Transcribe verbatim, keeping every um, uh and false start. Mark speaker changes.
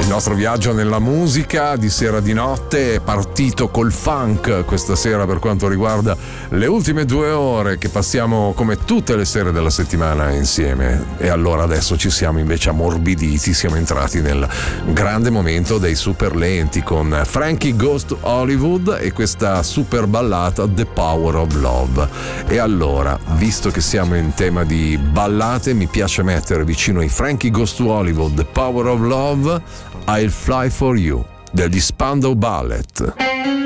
Speaker 1: nostro viaggio nella musica di sera di notte è partito col funk questa sera per quanto riguarda le ultime due ore che passiamo come tutte le sere della settimana insieme, e allora adesso ci siamo invece ammorbiditi, siamo entrati nel grande momento dei super lenti con Frankie Goes to Hollywood e questa super ballata The Power of Love. E allora, visto che siamo in tema di ballate, mi piace mettere vicino ai Frankie Goes to Hollywood The Power of Love I'll Fly for You degli Spandau Ballet.